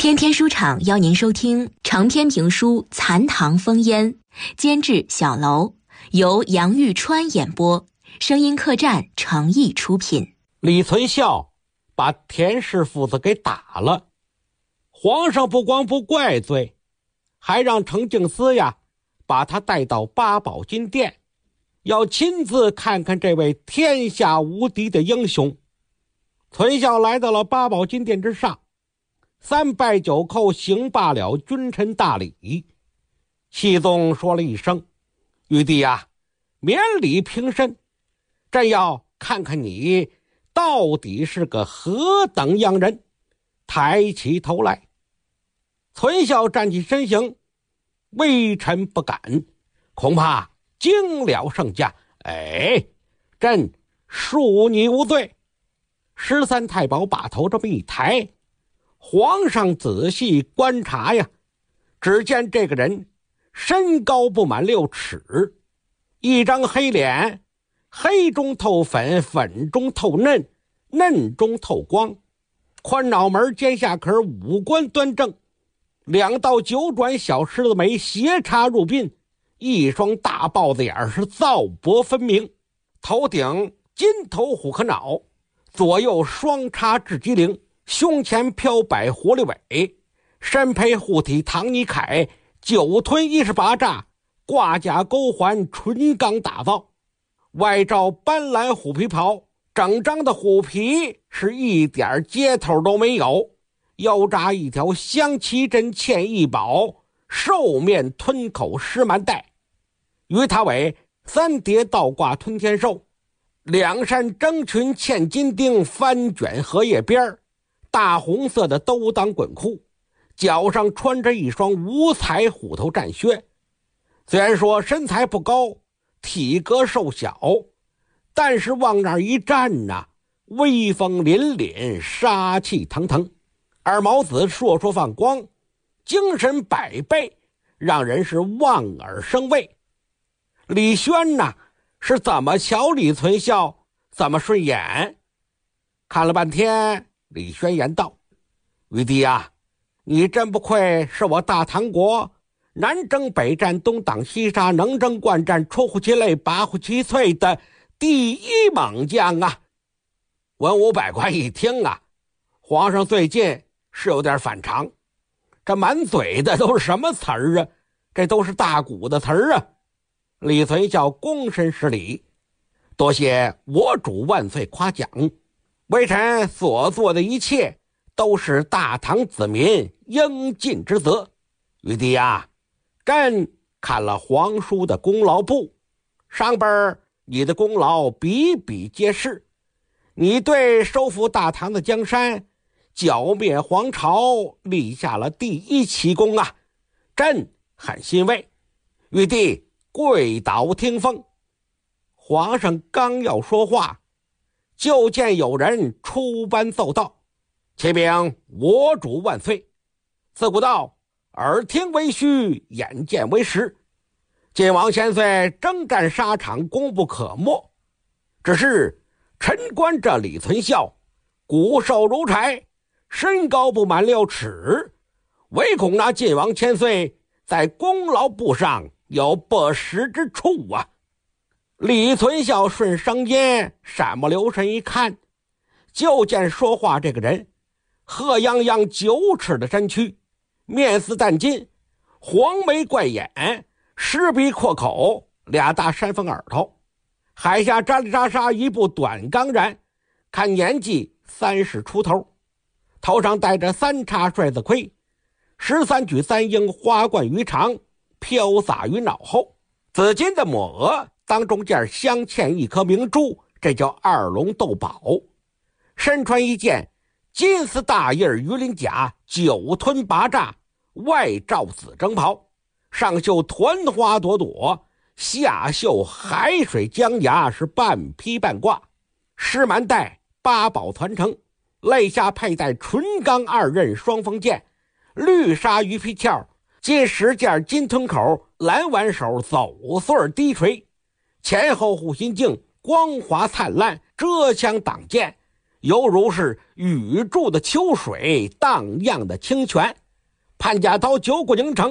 天天书场邀您收听长篇评书《残唐风烟》，监制小楼，由杨玉川演播，声音客栈诚意出品。 李存孝把田氏父子给打了，皇上不光不怪罪，还让程敬思呀把他带到八宝金殿，要亲自看看这位天下无敌的英雄。存孝来到了八宝金殿之上，三拜九叩，行罢了君臣大礼。熹宗说了一声：“玉帝呀，免礼平身，朕要看看你到底是个何等样人。”抬起头来，存孝站起身形：“微臣不敢，恐怕惊了圣驾。朕恕你无罪。”13太保把头这么一抬，皇上仔细观察呀，只见这个人身高不满6尺，一张黑脸，黑中透粉，粉中透嫩，嫩中透光，宽脑门，尖下壳，五官端正，两道九转小狮子眉斜插入鬓，一双大豹子眼是皂薄分明，头顶金头虎壳脑，左右双插雉鸡翎，胸前飘摆狐狸尾，身披护体唐尼铠，九吞18栅，挂甲钩环，纯钢打造，外罩斑斓虎皮袍，整张的虎皮是一点接头都没有，腰扎一条镶旗针嵌一宝，兽面吞口狮蛮带，于他尾3叠倒挂吞天兽，两扇征裙嵌金钉，翻卷荷叶边，大红色的兜裆滚裤，脚上穿着一双五彩虎头战靴。虽然说身材不高，体格瘦小，但是往那儿一站呐，威风凛凛，杀气腾腾，二毛子烁烁放光，精神百倍，让人是望而生畏。李轩呐，是怎么瞧李存孝怎么顺眼。看了半天，李轩言道：“玉帝啊，你真不愧是我大唐国南征北战，东挡西杀，能征惯战，出乎其类，拔乎其萃的第一猛将啊！”文武百官一听啊，皇上最近是有点反常，这满嘴的都是什么词儿啊？这都是大古的词儿啊！李存孝躬身施礼：“多谢我主万岁夸奖，微臣所做的一切都是大唐子民应尽之责。玉帝啊，朕看了皇叔的功劳簿，上边你的功劳比比皆是，你对收复大唐的江山，剿灭黄巢立下了第一奇功啊，朕很欣慰。玉帝跪倒听风。”皇上刚要说话，就见有人出班奏道：“启禀我主万岁，自古道耳听为虚，眼见为实，晋王千岁征战沙场，功不可没，只是臣观这李存孝骨瘦如柴，身高不满6尺，唯恐那晋王千岁在功劳簿上有不实之处啊。”李存孝顺声音闪目留神一看，就见说话这个人贺泱泱9尺的身躯，面似淡金，黄眉怪眼，狮鼻阔口，俩大山峰耳朵，海下扎里扎沙一部短钢髯，看年纪30出头，头上戴着3叉帅子盔，13举3鹰花冠于长，飘洒于脑后，紫金的抹额当中间镶嵌一颗明珠，这叫2龙斗宝。身穿一件金丝大印鱼鳞甲，9吞8栅，外罩紫征袍，上绣团花朵朵，下绣海水江崖，是半披半挂，狮蛮带8宝攒成，肋下佩戴纯钢2刃双锋剑，绿纱鱼皮鞘，金10件金吞口，蓝挽手，走穗低垂，前后护心镜光滑灿烂，遮枪挡箭， 犹如是雨注的秋水，荡漾的清泉。潘家岛九股宁城